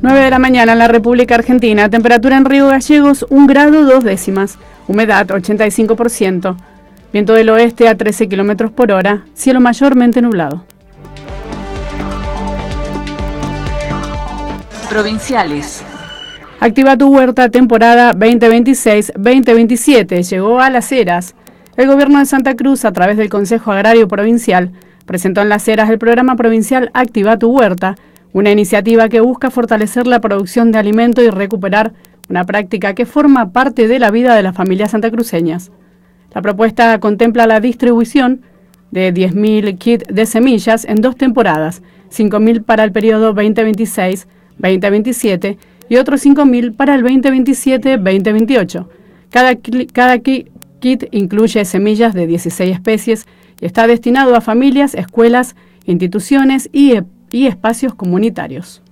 9 de la mañana en la República Argentina. Temperatura en Río Gallegos, 1 grado 2 décimas. Humedad 85%. Viento del oeste a 13 km por hora. Cielo mayormente nublado. Provinciales. Activa tu huerta temporada 2026-2027. Llegó a Las Heras. El gobierno de Santa Cruz, a través del Consejo Agrario Provincial, presentó en Las Heras el programa provincial Activa tu huerta, una iniciativa que busca fortalecer la producción de alimento y recuperar una práctica que forma parte de la vida de las familias santacruceñas. La propuesta contempla la distribución de 10.000 kits de semillas en 2 temporadas, 5.000 para el periodo 2026-2027 y otros 5.000 para el 2027-2028. Cada kit incluye semillas de 16 especies y está destinado a familias, escuelas, instituciones y espacios comunitarios.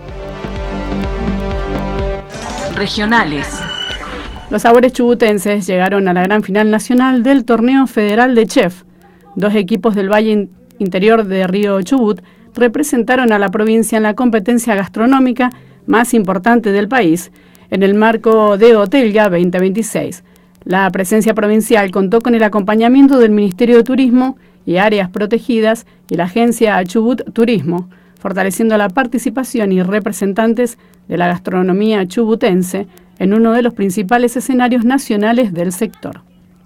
Regionales. Los sabores chubutenses llegaron a la gran final nacional del Torneo Federal de Chef. 2 equipos del Valle Interior de Río Chubut representaron a la provincia en la competencia gastronómica más importante del país, en el marco de Hotelga 2026. La presencia provincial contó con el acompañamiento del Ministerio de Turismo y Áreas Protegidas y la agencia Chubut Turismo, fortaleciendo la participación y representantes de la gastronomía chubutense en uno de los principales escenarios nacionales del sector.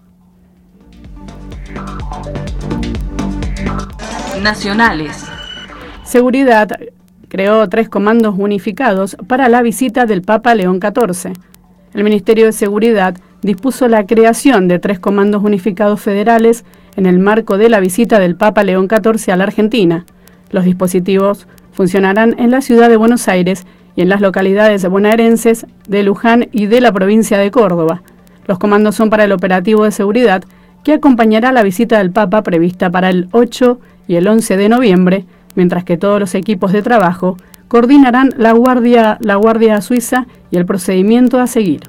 Nacionales. Seguridad creó 3 comandos unificados para la visita del Papa León XIV. El Ministerio de Seguridad dispuso la creación de 3 comandos unificados federales en el marco de la visita del Papa León XIV a la Argentina. Los dispositivos funcionarán en la ciudad de Buenos Aires y en las localidades bonaerenses de Luján y de la provincia de Córdoba. Los comandos son para el operativo de seguridad que acompañará la visita del Papa prevista para el 8 y el 11 de noviembre, mientras que todos los equipos de trabajo coordinarán la Guardia Suiza y el procedimiento a seguir.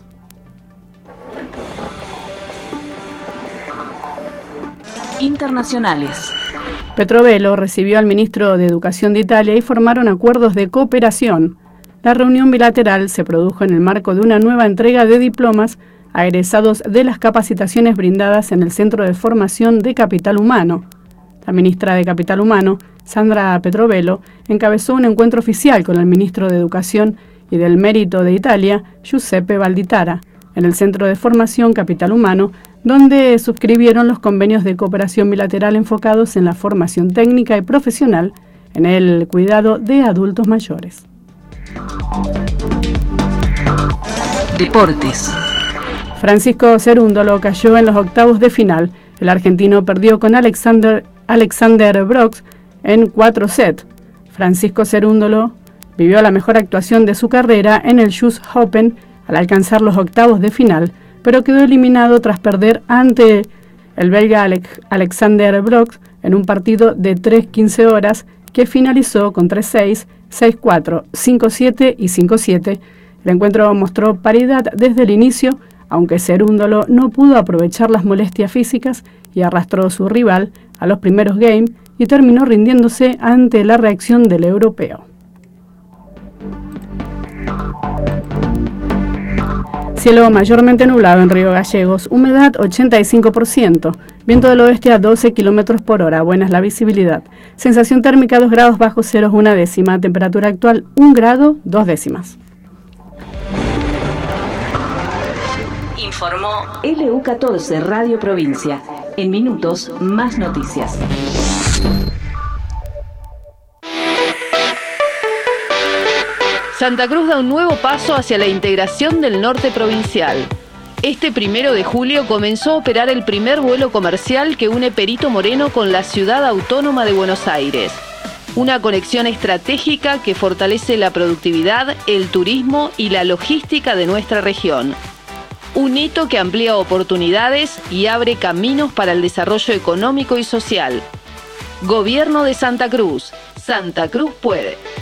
Internacionales. Petrovelo recibió al ministro de Educación de Italia y formaron acuerdos de cooperación. La reunión bilateral se produjo en el marco de una nueva entrega de diplomas a egresados de las capacitaciones brindadas en el Centro de Formación de Capital Humano. La ministra de Capital Humano, Sandra Petrovelo, encabezó un encuentro oficial con el ministro de Educación y del Mérito de Italia, Giuseppe Valditara, en el Centro de Formación Capital Humano, donde suscribieron los convenios de cooperación bilateral enfocados en la formación técnica y profesional en el cuidado de adultos mayores. Deportes. Francisco Cerúndolo cayó en los octavos de final. El argentino perdió con Alexander Brox en 4 sets. Francisco Cerúndolo vivió la mejor actuación de su carrera en el US Open al alcanzar los octavos de final, pero quedó eliminado tras perder ante el belga Alexander Brox en un partido de 3-15 horas que finalizó con 3-6, 6-4, 5-7 y 5-7. El encuentro mostró paridad desde el inicio, aunque Cerúndolo no pudo aprovechar las molestias físicas y arrastró a su rival a los primeros games y terminó rindiéndose ante la reacción del europeo. Cielo mayormente nublado en Río Gallegos, humedad 85%, viento del oeste a 12 km por hora, buena es la visibilidad. Sensación térmica 2 grados bajo cero, 1 décima, temperatura actual 1 grado 2 décimas. Informó LU14 Radio Provincia. En minutos, más noticias. Santa Cruz da un nuevo paso hacia la integración del norte provincial. Este 1 de julio comenzó a operar el primer vuelo comercial que une Perito Moreno con la ciudad autónoma de Buenos Aires. Una conexión estratégica que fortalece la productividad, el turismo y la logística de nuestra región. Un hito que amplía oportunidades y abre caminos para el desarrollo económico y social. Gobierno de Santa Cruz. Santa Cruz puede.